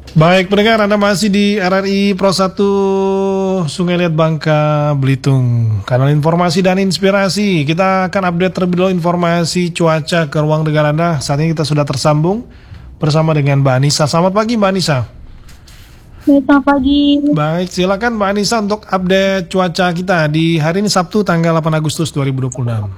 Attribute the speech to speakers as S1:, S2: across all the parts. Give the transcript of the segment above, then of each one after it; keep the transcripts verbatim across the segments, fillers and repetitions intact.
S1: Baik, pendengar, Anda masih di R R I Pro satu Sungai Liat Bangka Belitung. Kanal informasi dan inspirasi. Kita akan update terlebih dahulu informasi cuaca ke ruang dengar Anda. Saat ini kita sudah tersambung bersama dengan Mbak Anissa. Selamat pagi Mbak Anissa.
S2: Selamat pagi.
S1: Baik, silakan Mbak Anissa untuk update cuaca kita di hari ini Sabtu tanggal delapan Agustus dua ribu dua puluh enam.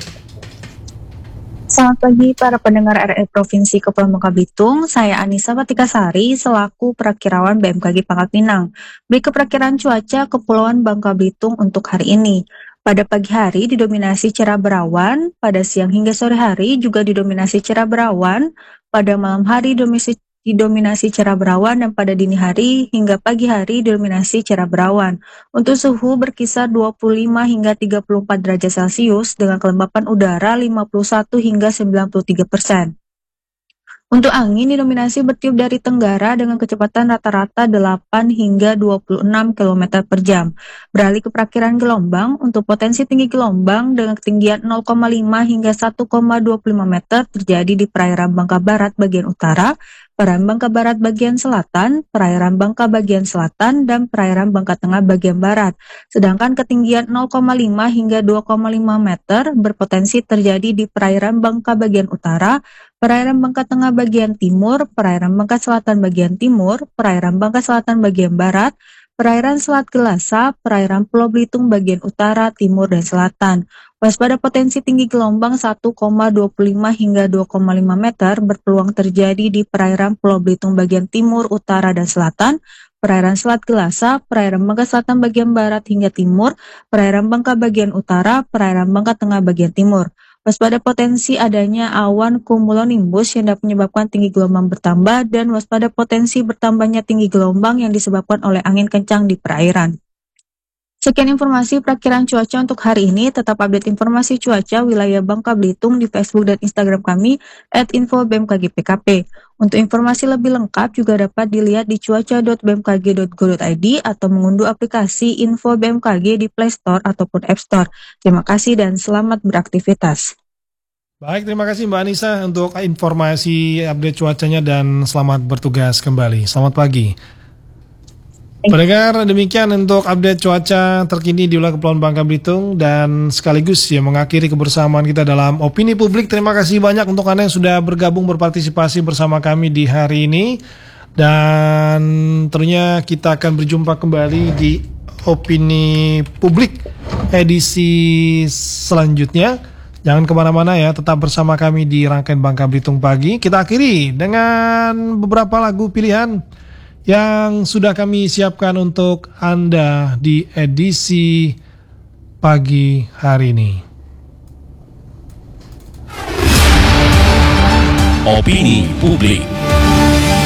S2: Selamat pagi para pendengar R R I Provinsi Kepulauan Bangka Belitung. Saya Anissa Patikasari selaku perakirawan B M K G Pangkal Pinang. Berikut perakiraan cuaca Kepulauan Bangka Belitung untuk hari ini. Pada pagi hari didominasi cerah berawan, pada siang hingga sore hari juga didominasi cerah berawan, pada malam hari didominasi didominasi cerah berawan, dan pada dini hari hingga pagi hari didominasi cerah berawan. Untuk suhu berkisar dua puluh lima hingga tiga puluh empat derajat Celcius dengan kelembapan udara lima puluh satu hingga sembilan puluh tiga persen. Untuk angin didominasi bertiup dari tenggara dengan kecepatan rata-rata delapan hingga dua puluh enam kilometer per jam. Beralih ke perakiraan gelombang, untuk potensi tinggi gelombang dengan ketinggian nol koma lima hingga satu koma dua puluh lima meter terjadi di perairan Bangka Barat bagian utara, perairan Bangka Barat bagian selatan, perairan Bangka bagian selatan, dan perairan Bangka Tengah bagian barat. Sedangkan ketinggian nol koma lima hingga dua koma lima meter berpotensi terjadi di perairan Bangka bagian utara, perairan Bangka Tengah bagian timur, perairan Bangka Selatan bagian timur, perairan Bangka Selatan bagian barat, perairan Selat Gelasa, perairan Pulau Belitung bagian utara, timur, dan selatan. Waspada potensi tinggi gelombang satu koma dua puluh lima hingga dua koma lima meter berpeluang terjadi di perairan Pulau Belitung bagian timur, utara, dan selatan, perairan Selat Gelasa, perairan Bangka Selatan bagian barat hingga timur, perairan Bangka bagian utara, perairan Bangka Tengah bagian timur. Waspada potensi adanya awan cumulonimbus yang dapat menyebabkan tinggi gelombang bertambah, dan waspada potensi bertambahnya tinggi gelombang yang disebabkan oleh angin kencang di perairan. Sekian informasi perakiraan cuaca untuk hari ini. Tetap update informasi cuaca wilayah Bangka Belitung di Facebook dan Instagram kami at info b m k g p k p. Untuk informasi lebih lengkap juga dapat dilihat di cuaca dot b m k g dot go dot i d atau mengunduh aplikasi Info B M K G di Play Store ataupun App Store. Terima kasih dan selamat beraktivitas.
S1: Baik, terima kasih Mbak Anissa untuk informasi update cuacanya dan selamat bertugas kembali. Selamat pagi. Pendengar, demikian untuk update cuaca terkini di wilayah Kepulauan Bangka Belitung dan sekaligus ya mengakhiri kebersamaan kita dalam Opini Publik. Terima kasih banyak untuk Anda yang sudah bergabung berpartisipasi bersama kami di hari ini, dan tentunya kita akan berjumpa kembali di Opini Publik edisi selanjutnya. Jangan kemana-mana ya, tetap bersama kami di rangkaian Bangka Belitung Pagi. Kita akhiri dengan beberapa lagu pilihan yang sudah kami siapkan untuk Anda di edisi pagi hari ini.
S3: Opini Publik.